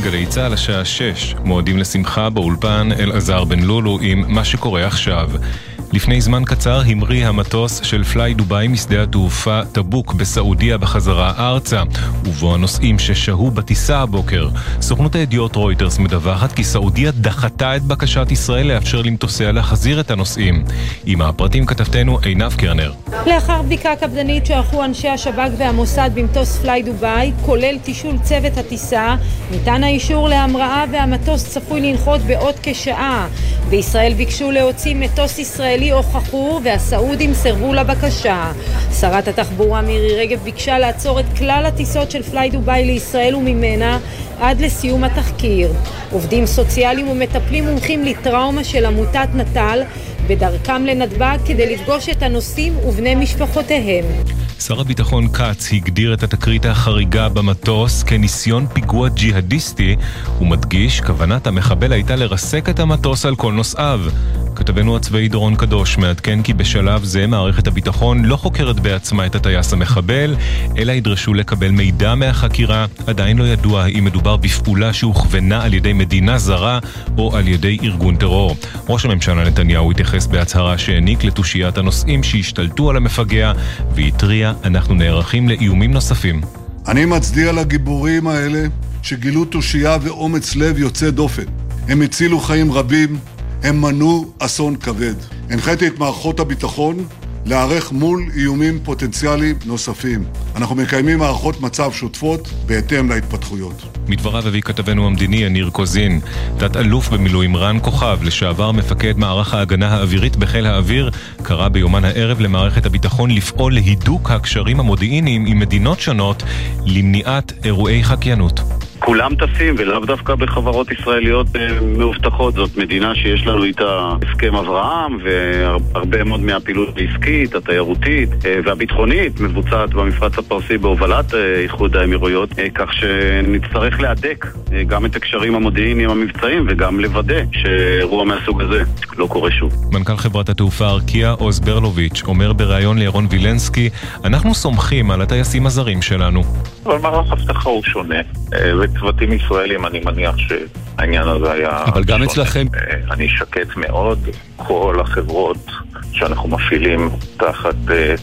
גלי צהל השעה 6, מועדים לשמחה באולפן אלעזר בן לולו עם מה שקורה עכשיו. לפני זמן קצר המריא המטוס של פליי דוביי משדה התעופה טבוק בסעודיה בחזרה ארצה, ובו הנוסעים ששהו בטיסה הבוקר. סוכנות הידיעות רויטרס מדווחת כי סעודיה דחתה את בקשת ישראל לאפשר למטוסיה להחזיר את הנוסעים. עם הפרטים כתבתנו עינב קרנר. לאחר בדיקה קפדנית שערכו אנשי השב"כ והמוסד במטוס פליי דוביי, כולל תישול צוות הטיסה, ניתן האישור להמראה והמטוס צפוי לנחות בעוד כשעה. בישראל ביקשו להוציא מטוס ישראלי או חכור והסעודים סרבו לבקשה. שרת התחבורה מירי רגב ביקשה לעצור את כלל הטיסות של פליי דוביי לישראל וממנה עד לסיום התחקיר. עובדים סוציאליים ומטפלים מומחים לטראומה של עמותת נטל בדרכם לנתב"ג כדי לפגוש את הנוסעים ובני משפחותיהם. שר הביטחון קץ הגדיר את התקרית החריגה במטוס כניסיון פיגוע ג'יהדיסטי, ומדגיש כוונת המחבל הייתה לרסק את המטוס על כל נוסעיו. כתבנו הצבאי דורון קדוש מעדכן כי בשלב זה מערכת הביטחון לא חוקרת בעצמה את הטייס המחבל, אלא ידרשו לקבל מידע מהחקירה. עדיין לא ידוע אם מדובר בפעולה שהוכוונה על ידי מדינה זרה או על ידי ארגון טרור. ראש הממשלה נתניהו התייחס בהצהרה שהעניק לתושיית הנוסעים שהשתלטו על המפגע, והתריע, אנחנו נערכים לאיומים נוספים. אני מצדיע לגיבורים האלה שגילו תושייה ואומץ לב יוצא דופן. הם הצילו חיים רבים, הם מנעו אסון כבד. הנחיתי את מערכות הביטחון להיערך מול איומים פוטנציאליים נוספים. אנחנו מקיימים מערכות מצב שוטפות בהתאם להתפתחויות. מדבריו הביא כתבנו המדיני יניר קוזין. תת אלוף במילואים רן כוכב, לשעבר מפקד מערך ההגנה האווירית בחיל האוויר, קרא ביומן הערב למערכת הביטחון לפעול להידוק הקשרים המודיעיניים עם מדינות שונות למניעת אירועי חקיינות. כולם טסים ולאו דווקא בחברות ישראליות מאובטחות. זאת מדינה שיש לנו איתה הסכם אברהם, והרבה מאוד מהפעילות העסקית, התיירותית והביטחונית מבוצעת במפרץ הפרסי בהובלת איחוד האמירויות, כך שנצטרך להדק גם את הקשרים המודיעיניים המבצעיים וגם לוודא שאירוע מהסוג הזה לא קורה שוב. מנכ"ל חברת התעופה ארקיה עוז ברלוביץ' אומר בראיון לירון וילנסקי, אנחנו סומכים על הטייסים הזרים שלנו. אבל מערך אבטחה הוא שונה, וצוותים ישראלים אני מניח שהעניין הזה היה... אבל גם אצלכם... אני שקט מאוד, כל החברות שאנחנו מפעילים תחת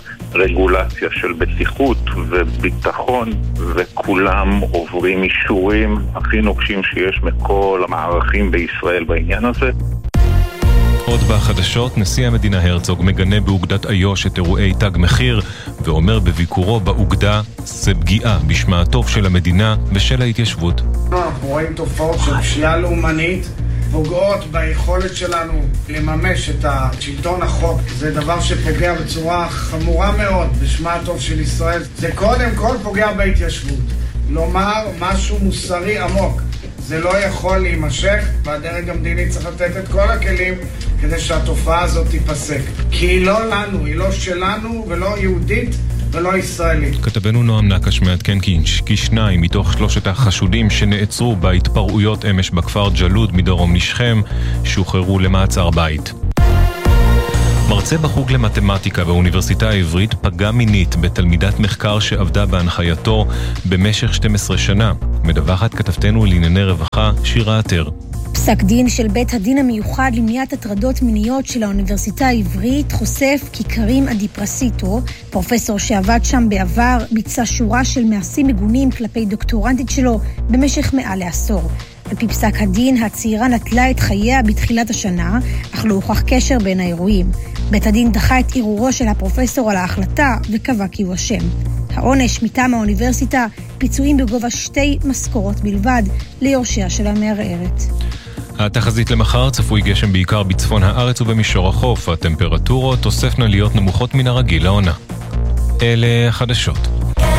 רגולציה של בטיחות וביטחון, וכולם עוברים אישורים הכי נוקשים שיש מכל המערכים בישראל בעניין הזה. עוד בחדשות, נשיא המדינה הרצוג מגנה באוגדת איו"ש את אירועי תג מחיר, ואומר בביקורו באוגדה, זה פגיעה בשמה הטוב של המדינה ושל ההתיישבות. אנחנו רואים תופעות של פשיעה לאומנית, פוגעות ביכולת שלנו לממש את שלטון החוק. זה דבר שפוגע בצורה חמורה מאוד בשמה הטוב של ישראל. זה קודם כל פוגע בהתיישבות. לומר משהו מוסרי עמוק. זה לא יכול להימשך, והדרג המדיני צריך לתת את כל הכלים כדי שהתופעה הזאת תיפסק. כי היא לא לנו, היא לא שלנו ולא יהודית ולא ישראלית. כתבנו נועם נקש מעדכן כי 2 מתוך 3 החשודים שנעצרו בהתפרעויות אמש בכפר ג'לוד מדרום לשכם שוחררו למעצר בית. מרצה בחוג למתמטיקה באוניברסיטה העברית פגע מינית בתלמידת מחקר שעבדה בהנחייתו במשך 12 שנה. מדווחת כתבתנו לענייני רווחה שירה עטר. פסק דין של בית הדין המיוחד למניעת הטרדות מיניות של האוניברסיטה העברית חושף כי קרים אדיפרסיטו, פרופסור שעבד שם בעבר, ביצע שורה של מעשים מגונים כלפי דוקטורנטית שלו במשך מעל לעשור. על פי פסק הדין, הצעירה נטלה את חייה בתחילת השנה, אך לא הוכח קשר בין האירועים. בית הדין דחה את ערעורו של הפרופסור על ההחלטה וקבע כי הוא אשם. העונש מטעם האוניברסיטה, פיצויים בגובה 2 משכורות בלבד ליורשיה של המערערת. התחזית למחר, צפוי גשם בעיקר בצפון הארץ ובמישור החוף. הטמפרטורות תוספנה להיות נמוכות מן הרגיל לעונה. אלה החדשות.